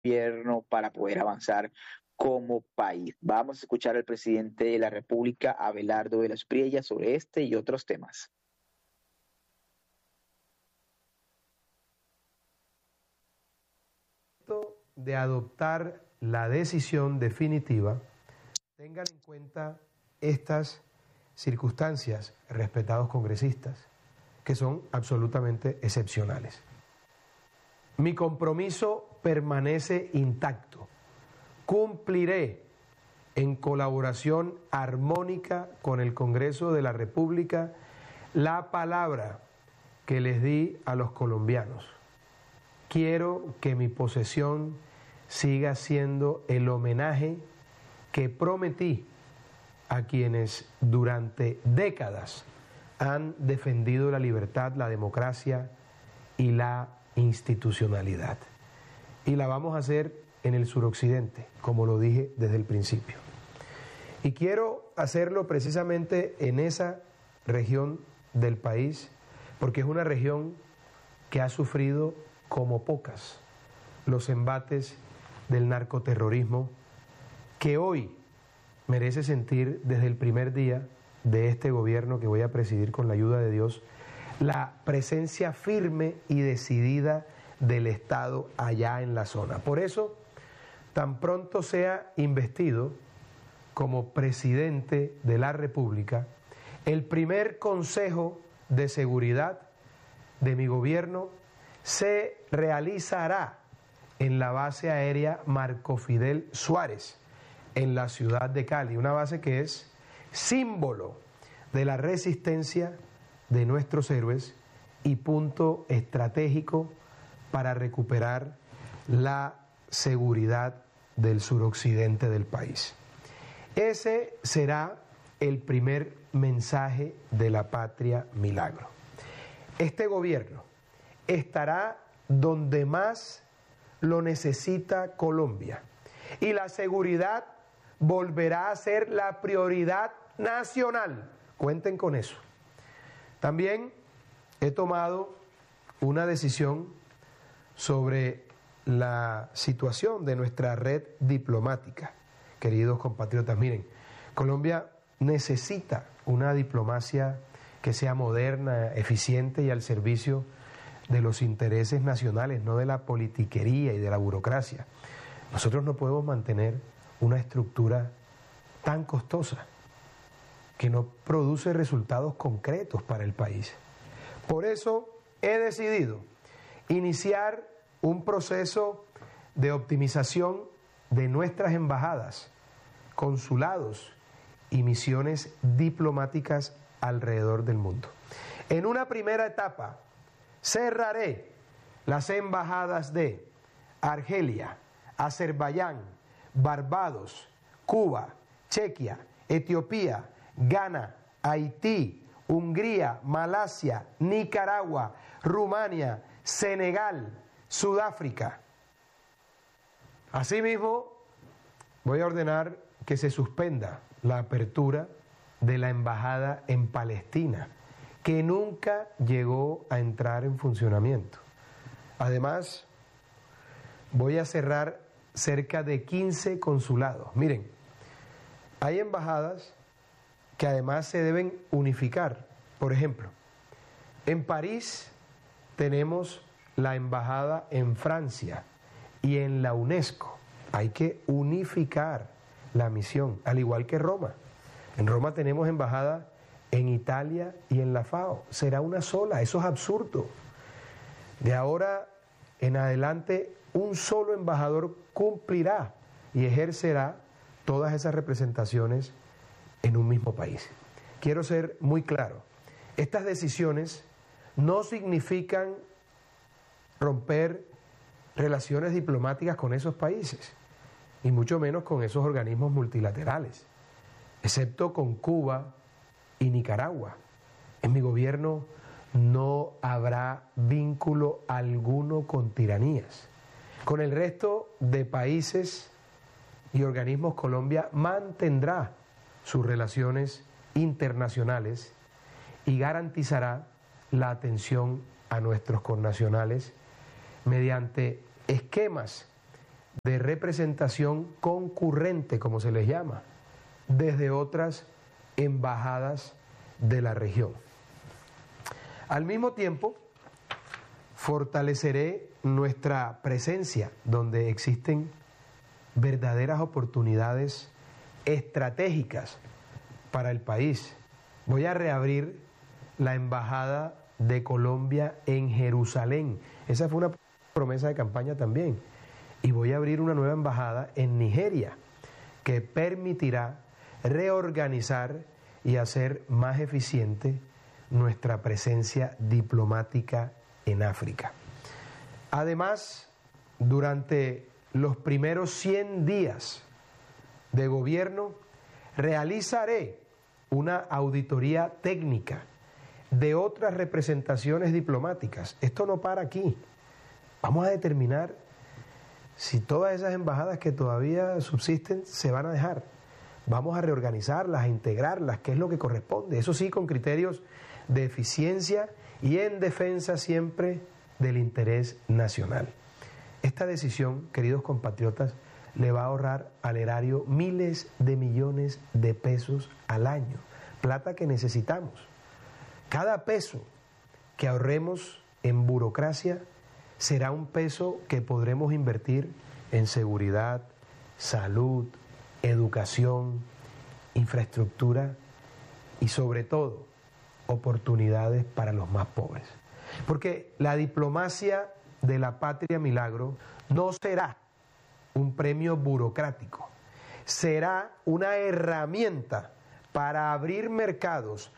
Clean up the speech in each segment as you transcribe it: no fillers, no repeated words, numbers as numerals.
gobierno para poder avanzar como país. Vamos a escuchar al presidente de la República, Abelardo de la Espriella, sobre este y otros temas. De adoptar la decisión definitiva, tengan en cuenta estas circunstancias, respetados congresistas, que son absolutamente excepcionales. Mi compromiso permanece intacto. Cumpliré en colaboración armónica con el Congreso de la República la palabra que les di a los colombianos. Quiero que mi posesión siga siendo el homenaje que prometí a quienes durante décadas han defendido la libertad, la democracia y la institucionalidad. Y la vamos a hacer en el suroccidente, como lo dije desde el principio. Y quiero hacerlo precisamente en esa región del país, porque es una región que ha sufrido como pocas los embates del narcoterrorismo, que hoy merece sentir desde el primer día de este gobierno que voy a presidir con la ayuda de Dios, la presencia firme y decidida del Estado allá en la zona. Por eso, tan pronto sea investido como presidente de la República, el primer Consejo de Seguridad de mi gobierno se realizará en la base aérea Marco Fidel Suárez, en la ciudad de Cali, una base que es símbolo de la resistencia de nuestros héroes y punto estratégico para recuperar la seguridad del suroccidente del país. Ese será el primer mensaje de la Patria Milagro. Este gobierno estará donde más lo necesita Colombia y la seguridad volverá a ser la prioridad nacional. Cuenten con eso. También he tomado una decisión sobre la situación de nuestra red diplomática. Queridos compatriotas, miren, Colombia necesita una diplomacia que sea moderna, eficiente y al servicio de los intereses nacionales, no de la politiquería y de la burocracia. Nosotros no podemos mantener una estructura tan costosa que no produce resultados concretos para el país. Por eso he decidido iniciar un proceso de optimización de nuestras embajadas, consulados y misiones diplomáticas alrededor del mundo. En una primera etapa, cerraré las embajadas de Argelia, Azerbaiyán, Barbados, Cuba, Chequia, Etiopía, Ghana, Haití, Hungría, Malasia, Nicaragua, Rumania, Senegal, Sudáfrica. Asimismo, voy a ordenar que se suspenda la apertura de la embajada en Palestina, que nunca llegó a entrar en funcionamiento. Además, voy a cerrar cerca de 15 consulados. Miren, hay embajadas que además se deben unificar. Por ejemplo, en París tenemos la embajada en Francia y en la UNESCO. Hay que unificar la misión, al igual que Roma. En Roma tenemos embajada en Italia y en la FAO. Será una sola, eso es absurdo. De ahora en adelante, un solo embajador cumplirá y ejercerá todas esas representaciones en un mismo país. Quiero ser muy claro, estas decisiones no significan romper relaciones diplomáticas con esos países, y mucho menos con esos organismos multilaterales, excepto con Cuba y Nicaragua. En mi gobierno no habrá vínculo alguno con tiranías. Con el resto de países y organismos, Colombia mantendrá sus relaciones internacionales y garantizará la atención a nuestros connacionales mediante esquemas de representación concurrente, como se les llama, desde otras embajadas de la región. Al mismo tiempo, fortaleceré nuestra presencia donde existen verdaderas oportunidades estratégicas para el país. Voy a reabrir la embajada de Colombia en Jerusalén. Esa fue una promesa de campaña también. Y voy a abrir una nueva embajada en Nigeria que permitirá reorganizar y hacer más eficiente nuestra presencia diplomática en África. Además, durante los primeros 100 días de gobierno, realizaré una auditoría técnica de otras representaciones diplomáticas. Esto no para aquí. Vamos a determinar si todas esas embajadas que todavía subsisten se van a dejar. Vamos a reorganizarlas, a integrarlas, que es lo que corresponde. Eso sí, con criterios de eficiencia y en defensa siempre del interés nacional. Esta decisión, queridos compatriotas, le va a ahorrar al erario miles de millones de pesos al año, plata que necesitamos. Cada peso que ahorremos en burocracia será un peso que podremos invertir en seguridad, salud, educación, infraestructura y sobre todo oportunidades para los más pobres. Porque la diplomacia de la Patria Milagro no será un premio burocrático, será una herramienta para abrir mercados,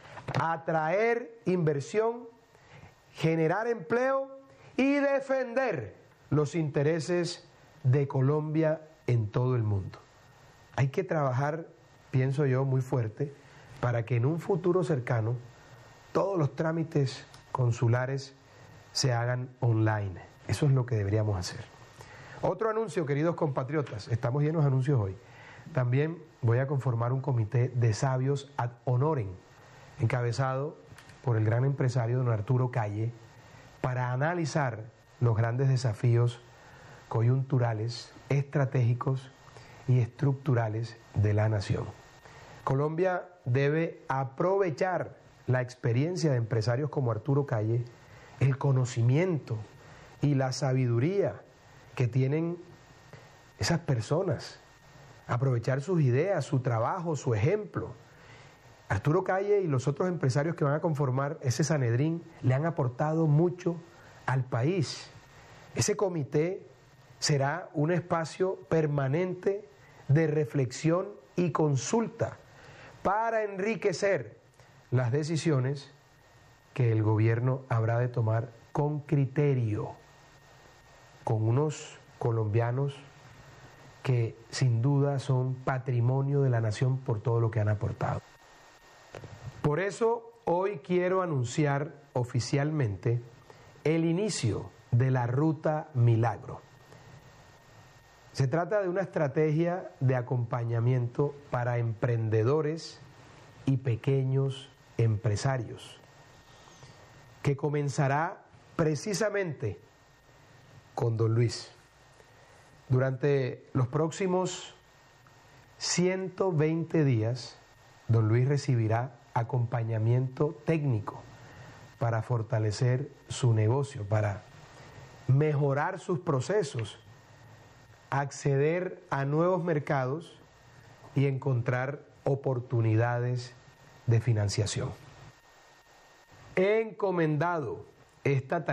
atraer inversión, generar empleo y defender los intereses de Colombia en todo el mundo. Hay que trabajar, pienso yo, muy fuerte para que en un futuro cercano todos los trámites consulares se hagan online. Eso es lo que deberíamos hacer. Otro anuncio, queridos compatriotas, estamos llenos de anuncios hoy. También voy a conformar un comité de sabios ad honorem, encabezado por el gran empresario don Arturo Calle, para analizar los grandes desafíos coyunturales, estratégicos y estructurales de la nación. Colombia debe aprovechar la experiencia de empresarios como Arturo Calle, el conocimiento y la sabiduría que tienen esas personas, aprovechar sus ideas, su trabajo, su ejemplo. Arturo Calle y los otros empresarios que van a conformar ese Sanedrín le han aportado mucho al país. Ese comité será un espacio permanente de reflexión y consulta para enriquecer las decisiones que el gobierno habrá de tomar con criterio, con unos colombianos que sin duda son patrimonio de la nación por todo lo que han aportado. Por eso hoy quiero anunciar oficialmente el inicio de la Ruta Milagro. Se trata de una estrategia de acompañamiento para emprendedores y pequeños empresarios, que comenzará precisamente con don Luis. Durante los próximos 120 días, don Luis recibirá acompañamiento técnico para fortalecer su negocio, para mejorar sus procesos, acceder a nuevos mercados y encontrar oportunidades de financiación. He encomendado esta tarea